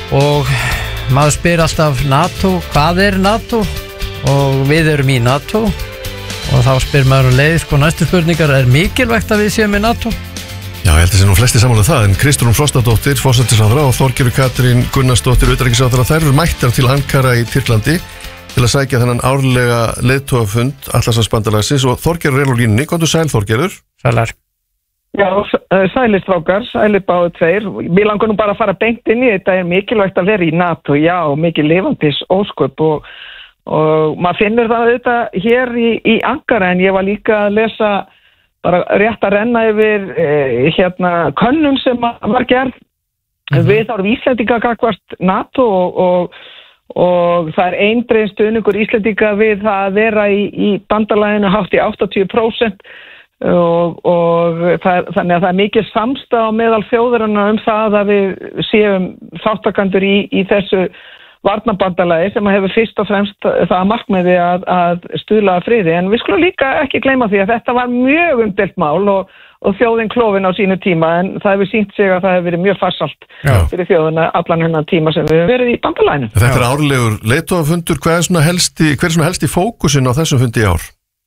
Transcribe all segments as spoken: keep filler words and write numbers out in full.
og maður spyr alltaf NATO, hvað er NATO? Og við erum í NATO og þá spyr maður um leið, sko, næstu spurningar, er mikilvægt að við séum í NATO? Já, ég held að það sé nú flesti saman um það, en Kristrún Frostadóttir, forsætisráðherra, og Þorgerður Katrín Gunnarsdóttir, utanríkisráðherra, þær eru mættar til Ankara í Tyrklandi til að sækja þennan árlega leiðtogafund Atlantshafsbandalagsins, og Þorgerður er á línunni. Komdu sæl, Þorgerður. Sælar. Já, sælir strákar, sælir báðu tveir. Mér langar nú bara að fara beint inn í þetta, er mikilvægt að vera í NATO, já, mikið lifandis ósköp, og, og maður finnur það auðvitað hér í, í Ankara, en ég var líka að lesa bara rétt að renna yfir eh, hérna könnun sem var gerð mm-hmm. við árum Íslendinga gagnvart NATO, og, og og það er eindreginn stuðningur Íslendinga við það að vera í, í bandalaginu hátt í áttatíu prósent og, og það, þannig að það er mikið samstaða meðal þjóðarinnar um það að við séum þáttakendur í, í þessu varnarbandalagi sem hefur fyrst og fremst það markmiði að, að stuðla að friði, en við skulum líka ekki gleyma því að þetta var mjög umdeilt mál og og þjóðin klofin á sínu tíma, en það hefur sýnt sig að það hefur verið mjög farsalt Já. Fyrir þjóðina allan hennan tíma sem við hefur verið í bandalaginu. Þetta er árlegur leiðtogafundur, hvað er svona helsti, hver er svona helsti fókusin á þessum fundi í ár?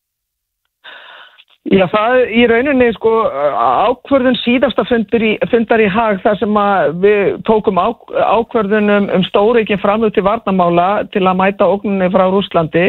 Já, það í rauninni, sko, ákvörðun síðasta fundur í, fundar í Haag þar sem að við tókum á, ákvörðun um, um stóreikin framlög til varnarmála til að mæta ógninni frá Rússlandi.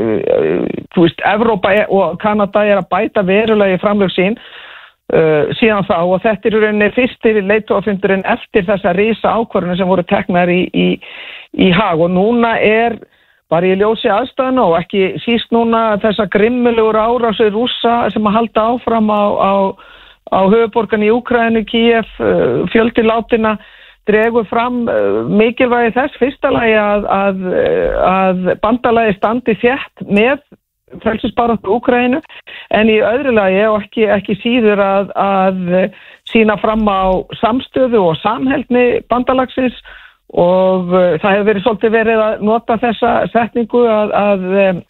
Þú veist, Evrópa og Kanada er að bæta verulega í framlög sín Uh, síðan þá, og þetta er í rauninni fyrstir leiðtogafundurinn eftir þessa risa ákvörðunum sem voru teknar í, í, í Haag, og núna er bara í ljósi aðstæðuna og ekki síst núna þessa grimmilegur árásir Rússa sem að halda áfram á, á, á höfuðborgan í Úkraínu, Kíev, uh, fjöldi látinna dregur fram uh, mikilvægi þess fyrsta lagi að, að, að bandalagi standi þétt með frelsisbaráttu Úkraínu, en í öðru lagi og ekki, ekki síður að, að sína fram á samstöðu og samheldni bandalagsins, og uh, það hefur verið svolítið verið að nota þessa setningu að, að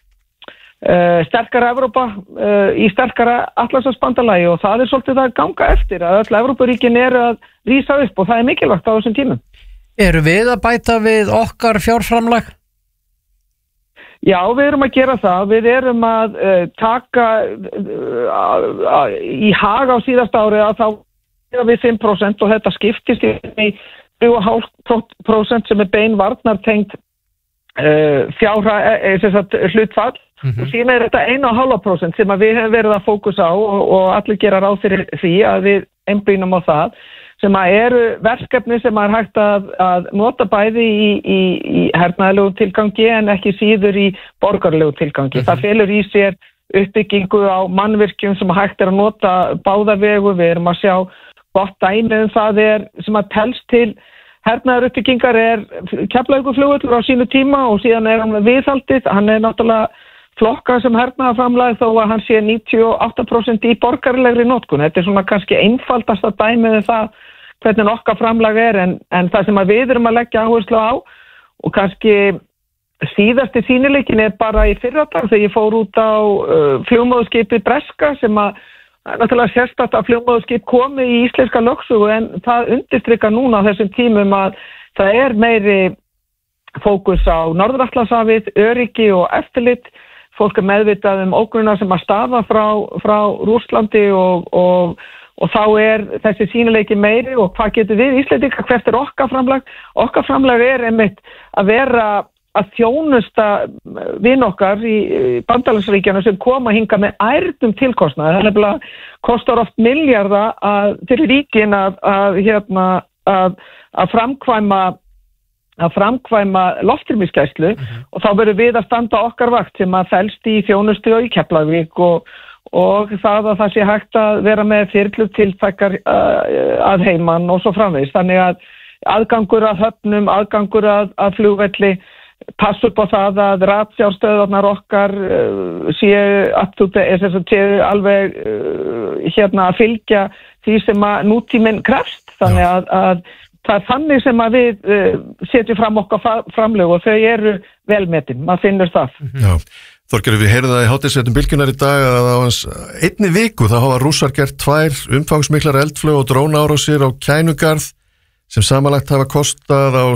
uh, sterkara Evrópa uh, í sterkara Atlantshafsbandalagi, og það er svolítið að ganga eftir að öll Evrópuríkin eru að rísa upp, og það er mikilvægt á þessum tímum. Eru við að bæta við okkar fjárframlag? Já, við erum að gera það. Við erum að uh, taka uh, uh, í Haag á síðasta ári að þá erum við fimm prósent og þetta skiptist í þrjú komma fimm prósent sem er bein varnartengt uh, fjárha, eh, hlutfall mm-hmm. og síðan er þetta eins komma fimm prósent sem að við hefum verið að fókusa á og, og allir gera ráð fyrir því að við einblínum á það, sem að eru verkefni sem er hægt að, að nota bæði í, í, í hernaðarlegu tilgangi en ekki síður í borgarlegu tilgangi. Mm-hmm. Það felur í sér uppbyggingu á mannvirkjum sem hægt er að nota báðavegu. Við erum að sjá gott dæmi um það er sem að telst til hernaðaruppbyggingar er Keflavíkurflugvöllur á sínu tíma og síðan er hann viðhaldið. Hann er náttúrulega flokka sem hernaðarframlag þó að hann sé níutíu og átta prósent í borgarlegri notkun. Þetta er svona kannski einfaldasta dæmið um það hvernig okkar framlag er, en, en það sem að við erum að leggja áherslu á og kannski síðasti sýnileikin er bara í fyrradag þegar ég fór út á uh, flugmóðurskipið Breska sem að náttúrulega sérstakt að flugmóðurskip komi í íslenska lögsögu, en það undirstrikar núna á þessum tímum að það er meiri fókus á Norður-Atlantshafið, öryggi og eftirlit. Fólk er meðvitað um ógnina sem að stafa frá, frá Rússlandi og, og, og þá er þessi sýnileiki meiri, og hvað getur við Íslendingar, hvert er okkar framlag? Okkar framlag er einmitt að vera að þjónusta vin okkar í bandalagsríkjana sem koma hinga með ærnum tilkostnaði. Það nefnilega kostar oft milljarða að, til ríkin að, að, hérna, að, að framkvæma að framkvæma loftrýmisgæslu mm-hmm. og þá verður við að standa okkar vakt sem að felst í þjónustu og í Keflavík og, og það að það sé hægt að vera með þyrlu tiltækar uh, að heiman og svo framvegis. Þannig að aðgangur að höfnum, aðgangur að, að flugvelli, pass upp á það að ratsjárstöðarnar okkar uh, séu séu alveg uh, hérna að fylgja því sem að nútíminn krefst. Þannig að, að það er þannig sem að við uh, setjum fram okkar framlög og þau eru velmetin, maður finnur það. Já, Þorgerður, við heyrðum það í hátíðisfréttum Bylgjunnar í dag að á hans einni viku þá hafa Rússar gert tvær umfangsmiklar eldflög og drónaárásir á Kænugarð sem samanlagt hafa kostað á